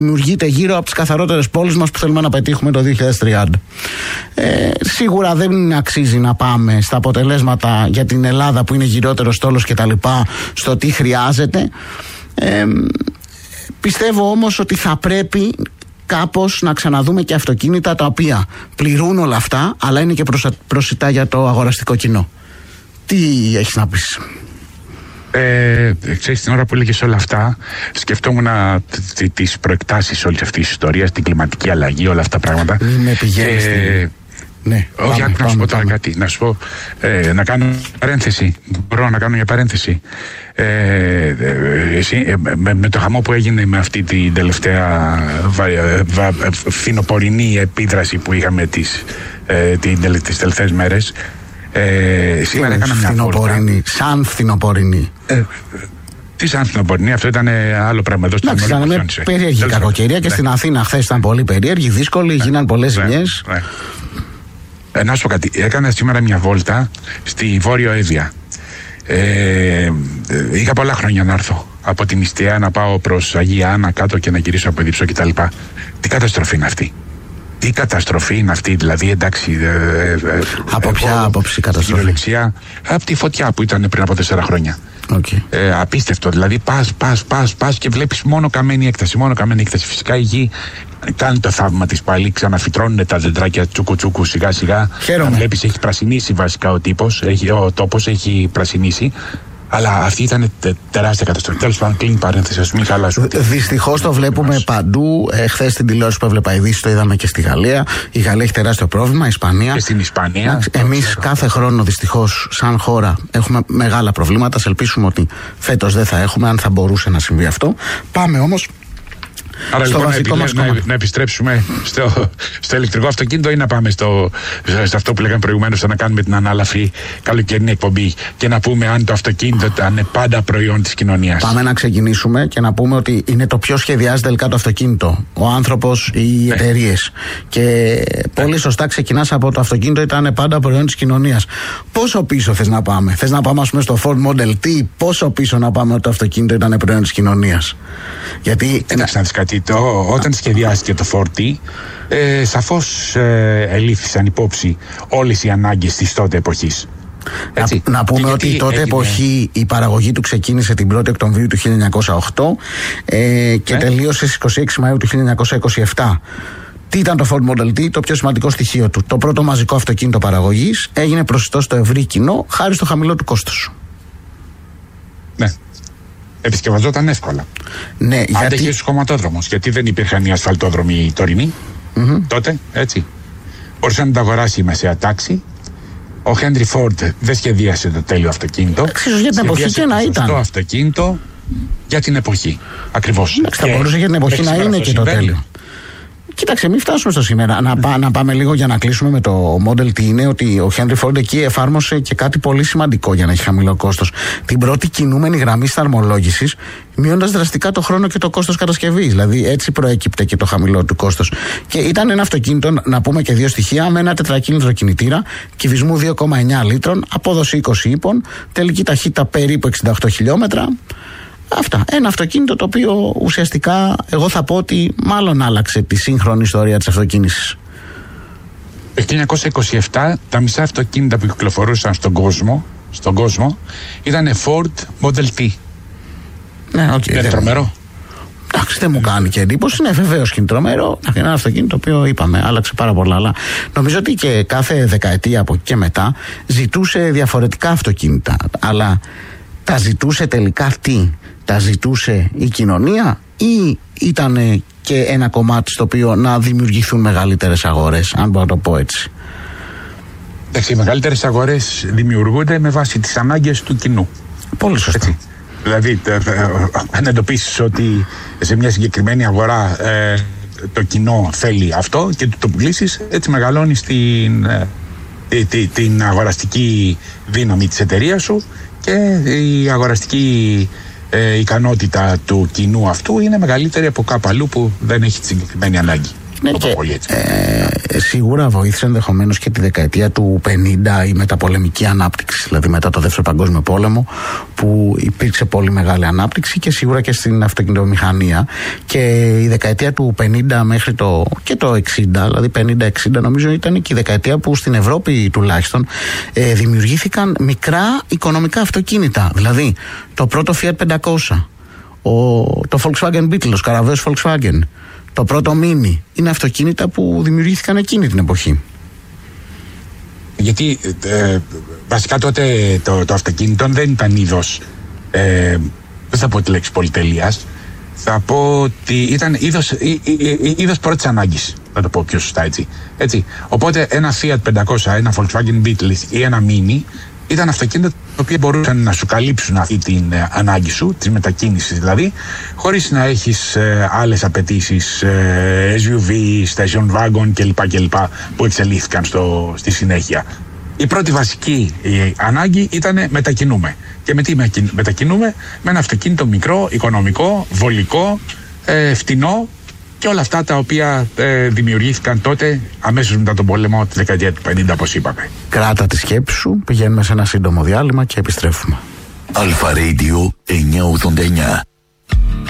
δημιουργείται γύρω από τις καθαρότερες πόλεις μας που θέλουμε να πετύχουμε το 2030. Σίγουρα δεν αξίζει να πάμε στα αποτελέσματα για την Ελλάδα που είναι γυρότερος στόλος και τα λοιπά, στο τι χρειάζεται. Πιστεύω όμως ότι θα πρέπει κάπως να ξαναδούμε και αυτοκίνητα τα οποία πληρούν όλα αυτά, αλλά είναι και προσιτά για το αγοραστικό κοινό. Τι έχεις να πεις? Ξέρεις, την ώρα που έλεγες όλα αυτά, σκεφτόμουν τις προεκτάσεις όλης αυτής της ιστορίας, την κλιματική αλλαγή, όλα αυτά τα πράγματα. Με πηγαίνεις ναι, όχι, να σου πω τώρα κάτι. Να σου πω, να κάνω παρένθεση. Μπορώ να κάνω μια παρένθεση. Με το χαμό που έγινε με αυτή την τελευταία φθινοπορεινή επίδραση που είχαμε τις τελευταίες μέρες, σήμερα έκανα μια βόλτα. Σαν φθινοπορεινή. Τι σαν φθινοπορεινή, αυτό ήταν άλλο πράγμα εδώ στην Αθήνα. Ήταν μια περίεργη κακοκαιρία και στην Αθήνα χθες ήταν πολύ περίεργη, δύσκολη, γίναν πολλές ζημιές. Να σου πω κάτι, έκανα σήμερα μια βόλτα στη Βόρειο Εύβοια. Είχα πολλά χρόνια να έρθω από την Ιστιά να πάω προς Αγία Άννα κάτω και να γυρίσω από Δίψο κτλ. Τι καταστροφή είναι αυτή? Τι καταστροφή είναι αυτή, δηλαδή, εντάξει. Από ποια άποψη καταστροφή? Από τη φωτιά που ήταν πριν από 4 χρόνια. Απίστευτο, δηλαδή πας και βλέπεις μόνο καμένη έκταση. Φυσικά η γη κάνει το θαύμα της πάλι, ξαναφυτρώνουν τα δεντράκια τσούκου σιγά σιγά. Χαίρομαι. Βλέπεις, έχει πρασινίσει βασικά ο τόπος έχει πρασινίσει. Αλλά αυτή ήταν τεράστια καταστροφή. Τέλος πάντων, κλείνει παρένθεση, ας μην χαλάσουμε. Δυστυχώς το βλέπουμε παντού. Χθες στην τηλεόραση που έβλεπα ειδήσεις το είδαμε και στη Γαλλία. Η Γαλλία έχει τεράστιο πρόβλημα, η Ισπανία. Και στην Ισπανία. Εμείς κάθε χρόνο δυστυχώς, σαν χώρα, έχουμε μεγάλα προβλήματα. Σε ελπίσουμε ότι φέτος δεν θα έχουμε, αν θα μπορούσε να συμβεί αυτό. Πάμε όμως. Άρα λοιπόν να επιστρέψουμε στο ηλεκτρικό αυτοκίνητο ή να πάμε στο αυτό που λέγαμε προηγουμένως, να κάνουμε την ανάλαφη καλοκαιρινή εκπομπή και να πούμε αν το αυτοκίνητο είναι πάντα προϊόν της κοινωνίας? Πάμε να ξεκινήσουμε και να πούμε ότι είναι το ποιο σχεδιάζει τελικά το αυτοκίνητο, ο άνθρωπος ή οι εταιρείες. Και πολύ σωστά ξεκινάς από το αυτοκίνητο ήταν πάντα προϊόν της κοινωνίας. Πόσο πίσω θες να πάμε? Θες να πάμε, ας πούμε, στο Ford Model T? Πόσο πίσω να πάμε ότι το αυτοκίνητο ήταν προϊόν της κοινωνίας? Γιατί όταν σχεδιάστηκε το Ford, σαφώς ελήφθησαν υπόψη όλες οι ανάγκες της τότε εποχής. Να πούμε ότι τότε εποχή η παραγωγή του ξεκίνησε την 1η Οκτωβρίου του 1908 και τελείωσε στις 26 Μαΐου του 1927. Τι ήταν το Ford Model T? Το πιο σημαντικό στοιχείο του, το πρώτο μαζικό αυτοκίνητο παραγωγής, έγινε προσιτό στο ευρύ κοινό χάρη στο χαμηλό του κόστος. Ναι. Επισκευαζόταν εύκολα. Ναι, άντεχε στους χωματόδρομους, γιατί δεν υπήρχαν οι ασφαλτόδρομοι τωρινοί τότε, έτσι. Μπορούσε να τα αγοράσει η μεσαία τάξη. Ο Χένρι Φόρντ δεν σχεδίασε το τέλειο αυτοκίνητο. Για την εποχή και να ήταν. Το αυτοκίνητο για την εποχή. Ακριβώς. Θα μπορούσε για την εποχή να είναι και το τέλειο. Κοίταξε, μην φτάσουμε στο σήμερα. Να πάμε λίγο για να κλείσουμε με το Model T. Είναι ότι ο Henry Ford εκεί εφάρμοσε και κάτι πολύ σημαντικό για να έχει χαμηλό κόστος. Την πρώτη κινούμενη γραμμή σταρμολόγησης, μειώνοντας δραστικά το χρόνο και το κόστος κατασκευής. Δηλαδή, έτσι προέκυπτε και το χαμηλό του κόστος. Και ήταν ένα αυτοκίνητο, να πούμε και δύο στοιχεία, με ένα τετρακίνητρο κινητήρα, κυβισμού 2,9 λίτρων, απόδοση 20 ύπων, τελική ταχύτητα περίπου 68 χιλιόμετρα. Αυτά. Ένα αυτοκίνητο το οποίο ουσιαστικά εγώ θα πω ότι μάλλον άλλαξε τη σύγχρονη ιστορία της αυτοκίνησης. Το 1927 τα μισά αυτοκίνητα που κυκλοφορούσαν στον κόσμο ήταν Ford Model T. Ναι, είναι τρομερό. Εντάξει, δεν μου κάνει και εντύπωση. Είναι βεβαίως και είναι τρομερό. Ένα αυτοκίνητο το οποίο είπαμε, άλλαξε πάρα πολλά. Αλλά νομίζω ότι και κάθε δεκαετία από εκεί και μετά ζητούσε διαφορετικά αυτοκίνητα. Αλλά τα ζητούσε τελικά τι? Τα ζητούσε η κοινωνία ή ήταν και ένα κομμάτι στο οποίο να δημιουργηθούν μεγαλύτερες αγορές, αν μπορώ να το πω έτσι? Εντάξει, οι μεγαλύτερες αγορές δημιουργούνται με βάση τις ανάγκες του κοινού. Πολύ σωστά. Έτσι. Δηλαδή, αν εντοπίσεις ότι σε μια συγκεκριμένη αγορά το κοινό θέλει αυτό και το πουλήσεις, έτσι μεγαλώνεις την αγοραστική δύναμη της εταιρείας σου και η αγοραστική ικανότητα του κοινού αυτού είναι μεγαλύτερη από κάπου αλλού που δεν έχει τη συγκεκριμένη ανάγκη. Ναι, και σίγουρα βοήθησε ενδεχομένως και τη δεκαετία του 50 η μεταπολεμική ανάπτυξη, δηλαδή μετά το Δεύτερο Παγκόσμιο Πόλεμο, που υπήρξε πολύ μεγάλη ανάπτυξη, και σίγουρα και στην αυτοκινητομηχανία. Και η δεκαετία του 50 μέχρι και το 60, δηλαδή 50-60, νομίζω ήταν και η δεκαετία που στην Ευρώπη τουλάχιστον δημιουργήθηκαν μικρά οικονομικά αυτοκίνητα. Δηλαδή το πρώτο Fiat 500, το Volkswagen Beetle, ο σκαραβαίος Volkswagen, το πρώτο Mini, είναι αυτοκίνητα που δημιουργήθηκαν εκείνη την εποχή. Γιατί βασικά τότε το αυτοκίνητο δεν ήταν είδος, δεν θα πω τη λέξη πολυτελείας, θα πω ότι ήταν είδος πρώτης ανάγκης, θα το πω πιο σωστά έτσι. Οπότε ένα Fiat 500, ένα Volkswagen Beetle ή ένα Mini ήταν αυτοκίνητα τα οποία μπορούσαν να σου καλύψουν αυτή την ανάγκη σου, της μετακίνησης δηλαδή, χωρίς να έχεις άλλες απαιτήσεις, SUV, station wagon κλπ. Που εξελίχθηκαν στη συνέχεια. Η πρώτη βασική ανάγκη ήταν μετακινούμε. Και με τι μετακινούμε? Με ένα αυτοκίνητο μικρό, οικονομικό, βολικό, φτηνό και όλα αυτά τα οποία δημιουργήθηκαν τότε αμέσως μετά τον πόλεμο τη δεκαετία του 50, όπως είπαμε. Κράτα τη σκέψη σου, πηγαίνουμε σε ένα σύντομο διάλειμμα και επιστρέφουμε. Αλφα Radio 989.